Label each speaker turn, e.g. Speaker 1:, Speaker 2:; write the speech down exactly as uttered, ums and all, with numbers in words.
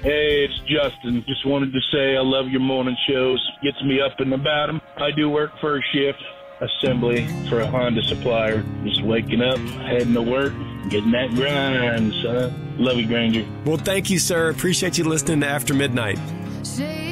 Speaker 1: Hey, it's Justin. Just wanted to say I love your morning shows. Gets me up and about 'em. I do work first shift, assembly for a Honda supplier. Just waking up, heading to work, getting that grind, son. Love you, Granger.
Speaker 2: Well, thank you, sir. Appreciate you listening to After Midnight.